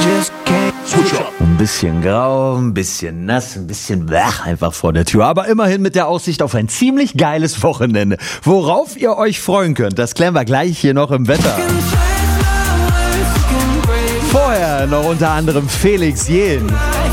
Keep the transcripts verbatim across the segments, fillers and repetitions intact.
Ein bisschen grau, ein bisschen nass, ein bisschen blech einfach vor der Tür. Aber immerhin mit der Aussicht auf ein ziemlich geiles Wochenende. Worauf ihr euch freuen könnt, das klären wir gleich hier noch im Wetter. Vorher noch unter anderem Felix Jähn.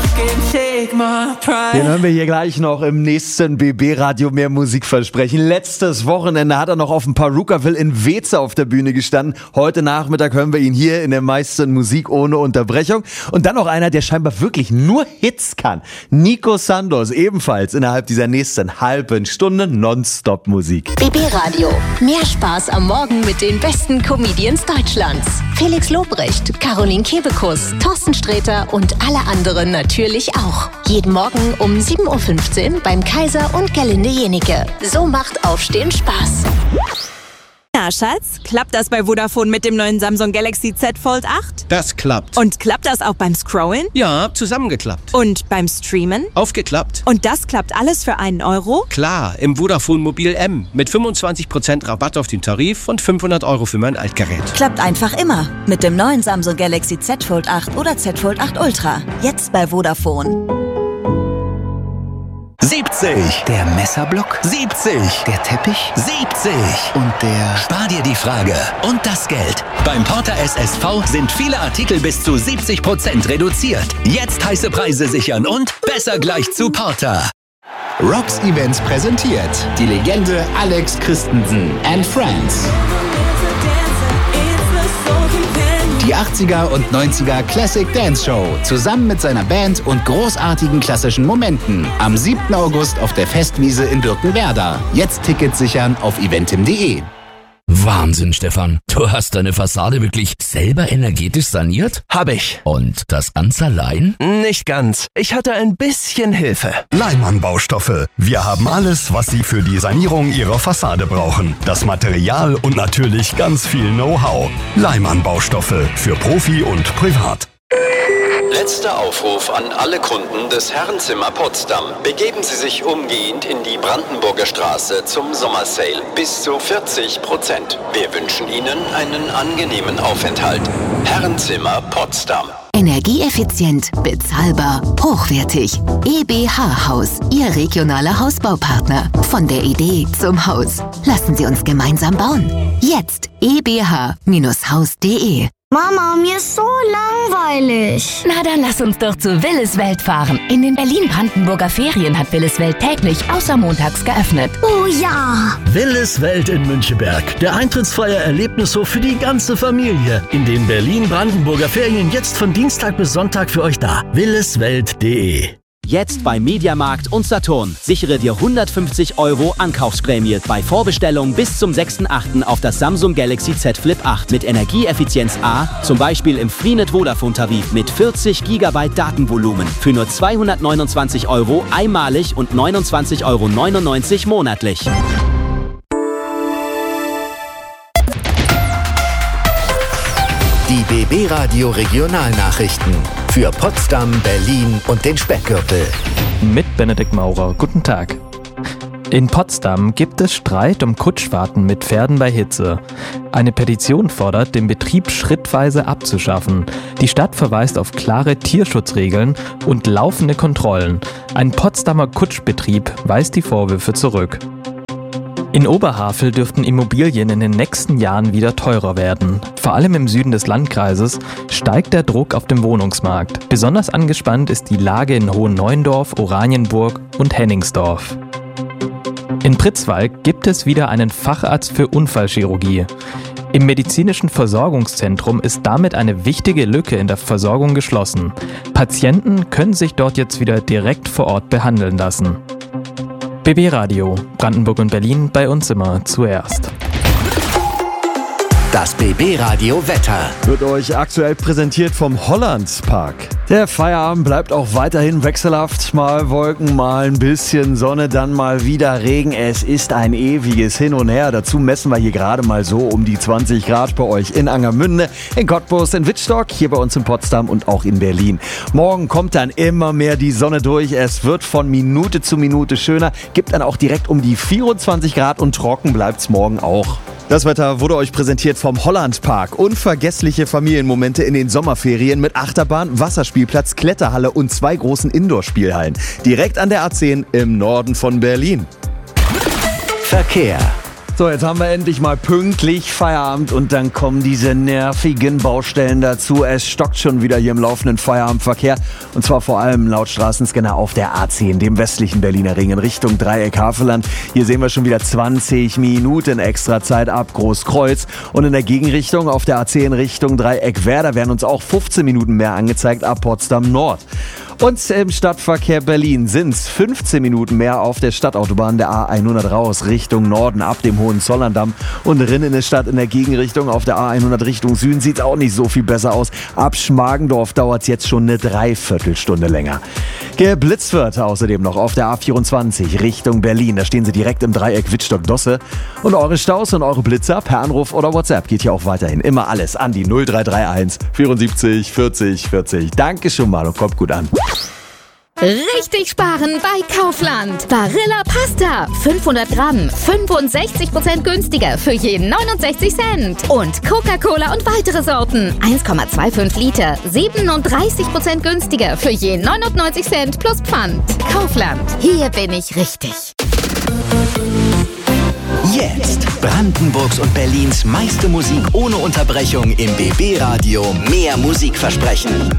Den hören wir hier gleich noch im nächsten B B-Radio mehr Musik versprechen. Letztes Wochenende hat er noch auf dem Perukaville in Weze auf der Bühne gestanden. Heute Nachmittag hören wir ihn hier in der meisten Musik ohne Unterbrechung. Und dann noch einer, der scheinbar wirklich nur Hits kann. Nico Santos, ebenfalls innerhalb dieser nächsten halben Stunde Nonstop-Musik. B B-Radio. Mehr Spaß am Morgen mit den besten Comedians Deutschlands. Felix Lobrecht, Caroline Kebekus, Thorsten Sträter und alle anderen natürlich auch. Jeden Morgen um sieben Uhr fünfzehn beim Kaiser und Gerlinde Jenike. So macht Aufstehen Spaß. Na, Schatz, klappt das bei Vodafone mit dem neuen Samsung Galaxy Z Fold acht? Das klappt. Und klappt das auch beim Scrollen? Ja, zusammengeklappt. Und beim Streamen? Aufgeklappt. Und das klappt alles für einen Euro? Klar, im Vodafone Mobil M. Mit fünfundzwanzig Prozent Rabatt auf den Tarif und fünfhundert Euro für mein Altgerät. Klappt einfach immer. Mit dem neuen Samsung Galaxy Z Fold acht oder Z Fold acht Ultra. Jetzt bei Vodafone. siebzig. Der Messerblock. siebzig. Der Teppich. siebzig. Und der... Spar dir die Frage und das Geld. Beim Porter S S V sind viele Artikel bis zu siebzig Prozent reduziert. Jetzt heiße Preise sichern und besser gleich zu Porter. Rocks Events präsentiert die Legende Alex Christensen and Friends. Die achtziger und neunziger Classic Dance Show zusammen mit seiner Band und großartigen klassischen Momenten. Am siebten August auf der Festwiese in Birkenwerder. Jetzt Tickets sichern auf eventim punkt de. Wahnsinn, Stefan. Du hast deine Fassade wirklich selber energetisch saniert? Hab ich. Und das ganz allein? Nicht ganz. Ich hatte ein bisschen Hilfe. Leimann Baustoffe. Wir haben alles, was Sie für die Sanierung Ihrer Fassade brauchen. Das Material und natürlich ganz viel Know-how. Leimann Baustoffe. Für Profi und Privat. Letzter Aufruf an alle Kunden des Herrenzimmer Potsdam. Begeben Sie sich umgehend in die Brandenburger Straße zum Sommersale. Bis zu vierzig Prozent. Wir wünschen Ihnen einen angenehmen Aufenthalt. Herrenzimmer Potsdam. Energieeffizient, bezahlbar, hochwertig. E B H Haus, Ihr regionaler Hausbaupartner. Von der Idee zum Haus. Lassen Sie uns gemeinsam bauen. Jetzt e b h Haus punkt de. Mama, mir ist so langweilig. Na, dann lass uns doch zu Willis Welt fahren. In den Berlin-Brandenburger Ferien hat Willis Welt täglich außer montags geöffnet. Oh ja! Willis Welt in Müncheberg. Der eintrittsfreie Erlebnishof für die ganze Familie. In den Berlin-Brandenburger Ferien jetzt von Dienstag bis Sonntag für euch da. williswelt punkt de. Jetzt bei Mediamarkt und Saturn. Sichere dir hundertfünfzig Euro Ankaufsprämie bei Vorbestellung bis zum sechsten achten auf das Samsung Galaxy Z Flip acht mit Energieeffizienz A, zum Beispiel im Freenet Vodafone Tarif mit vierzig Gigabyte Datenvolumen für nur zweihundertneunundzwanzig Euro einmalig und neunundzwanzig Euro neunundneunzig monatlich. Die B B-Radio Regionalnachrichten für Potsdam, Berlin und den Speckgürtel. Mit Benedikt Maurer. Guten Tag. In Potsdam gibt es Streit um Kutschfahrten mit Pferden bei Hitze. Eine Petition fordert, den Betrieb schrittweise abzuschaffen. Die Stadt verweist auf klare Tierschutzregeln und laufende Kontrollen. Ein Potsdamer Kutschbetrieb weist die Vorwürfe zurück. In Oberhavel dürften Immobilien in den nächsten Jahren wieder teurer werden. Vor allem im Süden des Landkreises steigt der Druck auf dem Wohnungsmarkt. Besonders angespannt ist die Lage in Hohenneuendorf, Oranienburg und Henningsdorf. In Pritzwalk gibt es wieder einen Facharzt für Unfallchirurgie. Im medizinischen Versorgungszentrum ist damit eine wichtige Lücke in der Versorgung geschlossen. Patienten können sich dort jetzt wieder direkt vor Ort behandeln lassen. B B-Radio, Brandenburg und Berlin, bei uns immer zuerst. Das B B-Radio Wetter wird euch aktuell präsentiert vom Hollandspark. Der Feierabend bleibt auch weiterhin wechselhaft. Mal Wolken, mal ein bisschen Sonne, dann mal wieder Regen. Es ist ein ewiges Hin und Her. Dazu messen wir hier gerade mal so um die zwanzig Grad bei euch in Angermünde, in Cottbus, in Wittstock, hier bei uns in Potsdam und auch in Berlin. Morgen kommt dann immer mehr die Sonne durch. Es wird von Minute zu Minute schöner. Gibt dann auch direkt um die vierundzwanzig Grad und trocken bleibt's morgen auch. Das Wetter wurde euch präsentiert vom Hollandpark. Unvergessliche Familienmomente in den Sommerferien mit Achterbahn, Wasserspielplatz, Kletterhalle und zwei großen Indoor-Spielhallen. Direkt an der A zehn im Norden von Berlin. Verkehr. So, jetzt haben wir endlich mal pünktlich Feierabend und dann kommen diese nervigen Baustellen dazu. Es stockt schon wieder hier im laufenden Feierabendverkehr und zwar vor allem laut Straßenscanner auf der A zehn, dem westlichen Berliner Ring in Richtung Dreieck-Havelland. Hier sehen wir schon wieder zwanzig Minuten extra Zeit ab Großkreuz und in der Gegenrichtung auf der A zehn Richtung Dreieck-Werder werden uns auch fünfzehn Minuten mehr angezeigt ab Potsdam Nord. Und im Stadtverkehr Berlin sind es fünfzehn Minuten mehr auf der Stadtautobahn der A hundert raus Richtung Norden ab dem Hohenzollern-Damm und drin in der Stadt in der Gegenrichtung auf der A hundert Richtung Süden sieht es auch nicht so viel besser aus. Ab Schmargendorf dauert es jetzt schon eine Dreiviertelstunde länger. Geblitzt wird außerdem noch auf der A vierundzwanzig Richtung Berlin. Da stehen sie direkt im Dreieck Wittstock-Dosse. Und eure Staus und eure Blitzer per Anruf oder WhatsApp geht hier auch weiterhin immer alles an die null drei drei eins vierundsiebzig vierzig vierzig. Danke schon mal und kommt gut an. Richtig sparen bei Kaufland. Barilla Pasta. fünfhundert Gramm. fünfundsechzig Prozent günstiger für jeden neunundsechzig Cent. Und Coca-Cola und weitere Sorten. eins Komma fünfundzwanzig Liter. siebenunddreißig Prozent günstiger für jeden neunundneunzig Cent plus Pfand. Kaufland. Hier bin ich richtig. Jetzt Brandenburgs und Berlins meiste Musik ohne Unterbrechung im B B Radio. Mehr Musik versprechen.